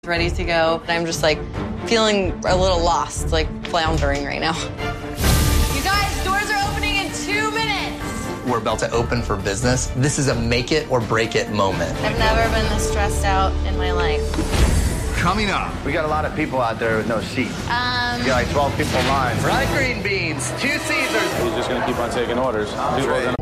ready to go. I'm just like feeling a little lost, like floundering right now. You guys, doors are opening in 2 minutes. We're about to open for business. This is a make it or break it moment. I've never been this stressed out in my life. Coming up. We got a lot of people out there with no seat. We got like 12 people in line. Fried green beans, 2 Caesars. He's just gonna keep on taking orders.